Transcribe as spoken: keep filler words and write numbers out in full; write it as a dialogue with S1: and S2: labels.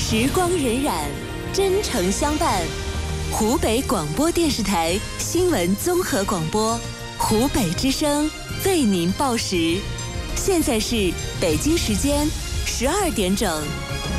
S1: 时光荏苒，真诚相伴。湖北广播电视台新闻综合广播，湖北之声为您报时。现在是北京时间十二点整。